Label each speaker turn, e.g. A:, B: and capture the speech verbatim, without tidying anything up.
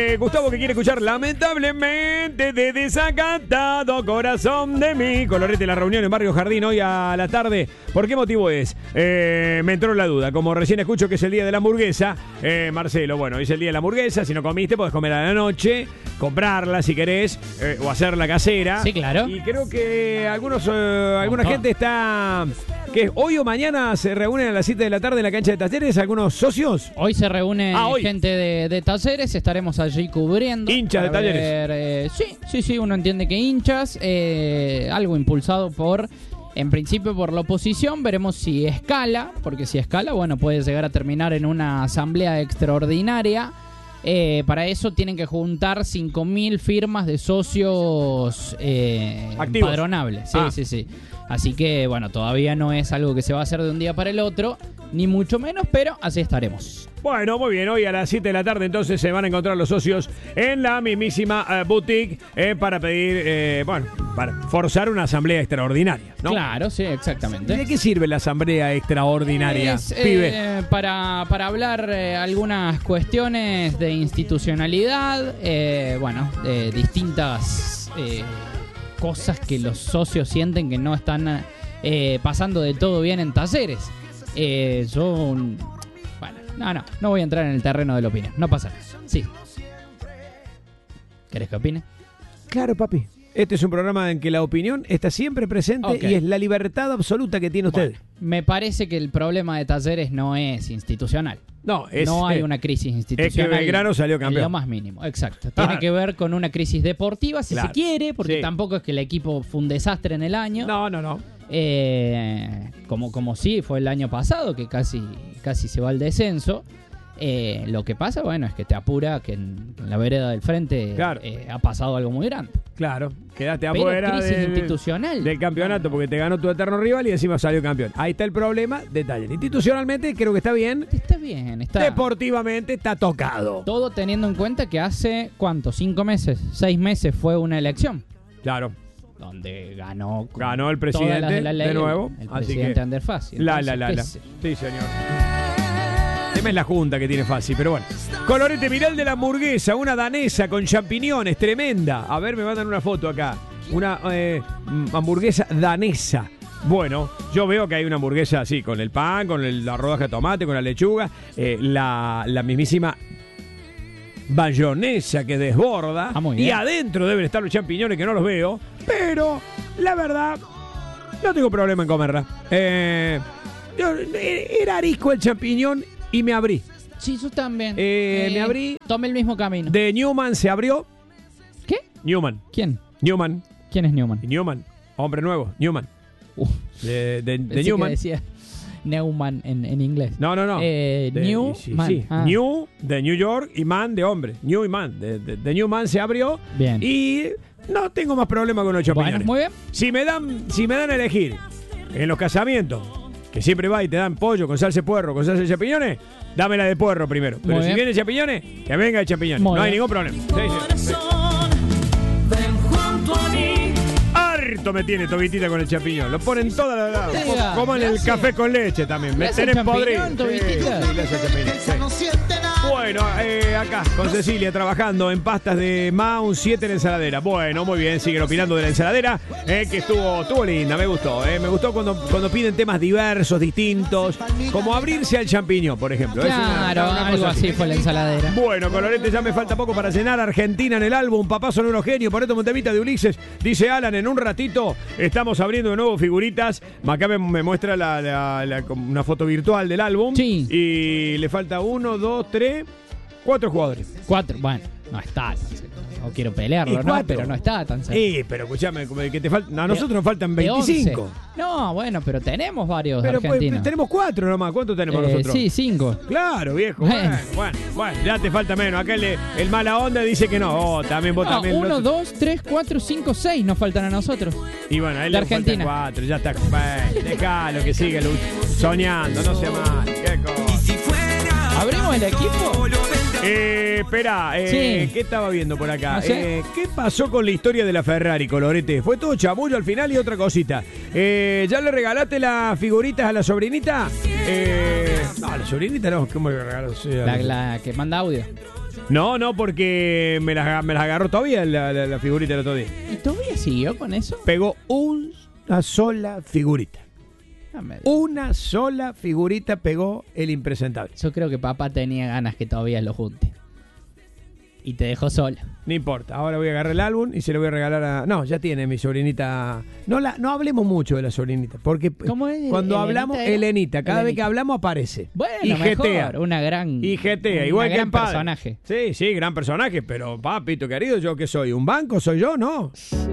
A: Eh, Gustavo que quiere escuchar lamentablemente de Desacatado Corazón de mí. Colorete, la reunión en Barrio Jardín hoy a la tarde. ¿Por qué motivo es? Eh, me entró la duda. Como recién escucho que es el día de la hamburguesa, eh, Marcelo, bueno, es el día de la hamburguesa. Si no comiste, podés comer a la noche, comprarla si querés, eh, o hacerla casera.
B: Sí, claro.
A: Y creo que algunos, eh, alguna
B: Ojo.
A: gente está... que hoy o mañana se reúnen a las siete de la tarde en la cancha de Talleres, algunos socios.
B: Hoy se reúne
A: Ah, hoy.
B: gente de, de Talleres, estaremos allí cubriendo.
A: Hinchas de
B: para
A: Talleres.
B: ver, eh, sí, sí, sí, uno entiende que hinchas, eh, algo impulsado por, en principio por la oposición, veremos si escala, porque si escala, bueno, puede llegar a terminar en una asamblea extraordinaria. Eh, para eso tienen que juntar cinco mil firmas de socios eh,
A: Activos.
B: empadronables. Sí,
A: Ah.
B: sí, sí. Así que, bueno, todavía no es algo que se va a hacer de un día para el otro, ni mucho menos, pero así estaremos.
A: Bueno, muy bien, hoy a las siete de la tarde entonces se van a encontrar los socios en la mismísima eh, boutique eh, para pedir, eh, bueno, para forzar una asamblea extraordinaria, ¿no?
B: Claro, sí,
A: ¿Y
B: exactamente.
A: de qué sirve la asamblea extraordinaria,
B: Es,
A: pibe?
B: eh, para, para hablar eh, algunas cuestiones de institucionalidad, eh, bueno, de distintas eh, cosas que los socios sienten que no están eh, pasando de todo bien en Talleres. Eh, yo, bueno, no, no, no voy a entrar en el terreno de la opinión, no pasa nada. Sí. ¿Querés que opine?
A: Claro, papi. Este es un programa en que la opinión está siempre presente
B: Ok.
A: y es la libertad absoluta que tiene usted.
B: Bueno, me parece que el problema de Talleres no es institucional.
A: No, es,
B: no hay
A: eh,
B: una crisis
A: es que
B: institucional.
A: Belgrano salió
B: en
A: campeón.
B: lo más mínimo, exacto. Tiene
A: Ah.
B: que ver con una crisis deportiva, si
A: Claro.
B: se quiere, porque
A: Sí.
B: tampoco es que el equipo fue un desastre en el año.
A: No, no, no.
B: Eh, como, como sí fue el año pasado, que casi, casi se va al descenso. Eh, lo que pasa, bueno, es que te apura que en, que en la vereda del frente
A: Claro.
B: eh, ha pasado algo muy grande.
A: Claro, quedaste
B: Pero
A: afuera
B: crisis
A: del,
B: institucional.
A: del campeonato porque te ganó tu eterno rival y encima salió campeón. Ahí está el problema, detalle. Institucionalmente creo que está bien.
B: Está bien, está.
A: Deportivamente está tocado.
B: Todo teniendo en cuenta que hace, ¿cuánto? ¿Cinco meses? ¿Seis meses fue una elección?
A: Claro.
B: Donde ganó con
A: Ganó el
B: todas las
A: presidente
B: de, la ley,
A: de nuevo,
B: el, el
A: así
B: presidente
A: que-
B: Ander Fassi.
A: La,
B: Entonces,
A: la, la,
B: qué
A: la.
B: sé.
A: Sí, señor. El tema es la junta que tiene fácil, pero bueno. Colorete, mirá el de la hamburguesa, una danesa con champiñones, tremenda. A ver, me mandan una foto acá. Una eh, mm, hamburguesa danesa. Bueno, yo veo que hay una hamburguesa así, con el pan, con el- la rodaja de tomate, con la lechuga, eh, la, la mismísima bayonesa que desborda.
B: Ah, muy
A: y
B: bien.
A: adentro deben estar los champiñones que no los veo. Pero, la verdad, no tengo problema en comerla. Eh, yo- era arisco el champiñón y me abrí.
B: Sí, yo también.
A: Eh, me abrí.
B: Tomé el mismo camino.
A: De Newman se abrió.
B: ¿Qué?
A: Newman.
B: ¿Quién?
A: Newman.
B: ¿Quién es Newman?
A: Y Newman. Hombre nuevo. Newman.
B: Uh,
A: De, de- de
B: pensé que
A: Newman.
B: decía Neumann en, en inglés.
A: No, no, no.
B: Eh,
A: De-
B: New
A: sí,
B: Man.
A: sí.
B: Ah.
A: New de New York y Man de hombre. New y Man. De, de- de Newman se abrió.
B: Bien.
A: Y no tengo más problema con los champiñones.
B: Bueno, muy bien.
A: Si me dan, si me dan a elegir en los casamientos, que siempre va y te dan pollo con salsa de puerro, con salsa de champiñones, dame la de puerro primero. Pero
B: Muy
A: si
B: bien.
A: viene champiñones, que venga el champiñón.
B: Muy
A: No hay
B: bien.
A: ningún problema. Sí, sí, sí. Harto me tiene Tobitita con el champiñón. Lo ponen toda la lado.
B: Diga,
A: Como en el
B: gracias.
A: café con leche también.
B: ¿Le
A: Me
B: hace
A: tenés
B: champiñón,
A: podrido.
B: Tobitita?
A: Sí, sí, le hace champiñón, sí. Bueno, eh, acá con Cecilia trabajando en pastas de Maun siete en ensaladera. Bueno, muy bien, siguen opinando de la ensaladera, eh, que estuvo, estuvo linda, me gustó. Eh, me gustó cuando, cuando piden temas diversos, distintos, como abrirse al champiñón, por ejemplo. Es una-
B: Claro,
A: una
B: algo
A: cosa
B: así fue la ensaladera.
A: Bueno, Colorete, ya me falta poco para cenar. Argentina en el álbum, papá son unos genios. Por esto Montemita de Ulises, dice Alan, en un ratito estamos abriendo de nuevo figuritas. Acá me, me muestra la, la- la- una foto virtual del álbum.
B: Sí.
A: Y le falta uno, dos, tres, cuatro jugadores.
B: Cuatro, bueno, no está. No quiero pelearlo,
A: ¿Y
B: ¿no?
A: cuatro?
B: Pero no está tan cerca.
A: Eh, pero escúchame, que te falta. A
B: De-
A: nosotros nos faltan
B: de once.
A: veinticinco.
B: No, bueno, pero tenemos varios
A: Pero pues,
B: argentinos.
A: tenemos cuatro nomás. ¿Cuántos tenemos
B: Eh,
A: nosotros?
B: sí, cinco.
A: Claro, viejo.
B: Bueno.
A: Bueno, bueno, bueno, ya te falta menos. Acá el, el mala onda dice que no. Oh, también vos
B: No,
A: también.
B: uno,
A: los-
B: dos, tres, cuatro, cinco, seis nos faltan a nosotros.
A: Y bueno, a él
B: de
A: le faltan
B: Argentina.
A: cuatro, ya está. Bueno, dejalo que sigue lu- soñando, no sea mal. Qué cosa.
B: ¿Abrimos el equipo?
A: Eh, espera, eh,
B: Sí.
A: ¿qué estaba viendo por acá?
B: No sé.
A: Eh, ¿Qué pasó con la historia de la Ferrari, Colorete? Fue todo chamullo al final y otra cosita. Eh, ¿Ya le regalaste las figuritas a la sobrinita? Eh, no, a la sobrinita no, ¿cómo le regaló? Sí, a
B: La,
A: la-
B: la que manda audio.
A: No, no, porque me las, me las agarró todavía la, la, la figurita el otro día.
B: ¿Y todavía siguió con eso?
A: Pegó una sola figurita.
B: No me-
A: Una sola figurita pegó el impresentable.
B: Yo creo que papá tenía ganas que todavía lo junte. Y te dejó sola.
A: No importa, ahora voy a agarrar el álbum y se lo voy a regalar a... No, ya tiene mi sobrinita... No la, no hablemos mucho de la sobrinita, porque
B: ¿Cómo es?
A: cuando
B: ¿Elenita
A: hablamos...
B: era?
A: Elenita, cada vez
B: Elenita.
A: que hablamos aparece.
B: Bueno,
A: y jetea.
B: mejor, una gran...
A: Y jetea,
B: una
A: igual que
B: gran
A: el padre.
B: personaje.
A: Sí, sí, gran personaje, pero papito querido, ¿yo qué soy? ¿Un banco soy yo? No.